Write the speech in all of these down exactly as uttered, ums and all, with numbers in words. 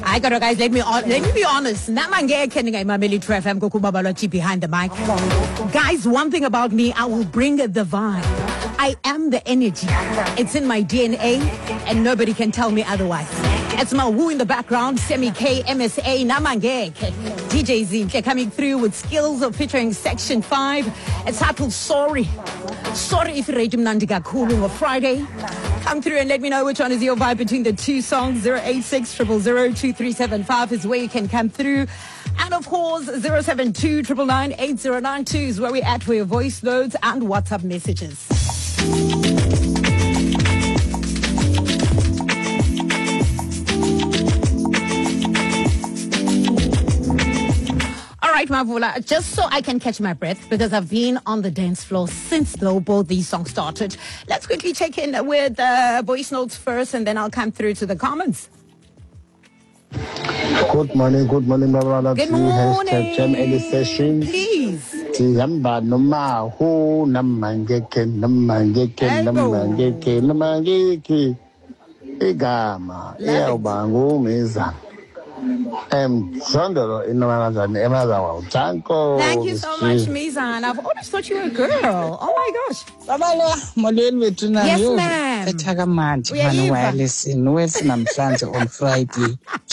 I got guys, let me on, let me be honest. Namangeke ningaimameli True F M kokubabalwa behind the mic. Guys, one thing about me, I will bring the vibe. I am the energy. It's in my D N A, and nobody can tell me otherwise. It's my woo in the background, Semi K, M S A, Namangeke. D J Zinhle coming through with skills of featuring Section five. It's titled Sorry. Sorry if you rate Mnandi kakhulu on Friday. Come through and let me know which one is your vibe between the two songs. zero eight six, zero zero zero, two three seven five is where you can come through. And of course, zero seven two, nine nine nine, eight zero nine two is where we at for your voice notes and WhatsApp messages. All right, Mavula, just so I can catch my breath, because I've been on the dance floor since though both these songs started. Let's quickly check in with uh, voice notes first, and then I'll come through to the comments. Good morning, good morning, Mavula. Good morning. Hashtag Jam Ellie Session. Please. Tiyamba noma hu namangeke namangeke namangeke namangeke igama iyawubangu miza. Um, Thank you so much, Mizan. I've always thought you were a girl. Oh my gosh. Yes, ma'am. On Friday.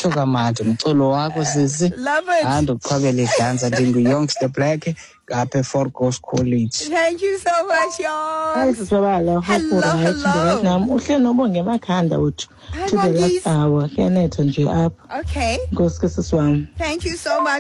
Love it. And probably dance at the youngster black. Gape for Coast College. Thank you so much, y'all. Hello, hello. Okay. Thank you so much.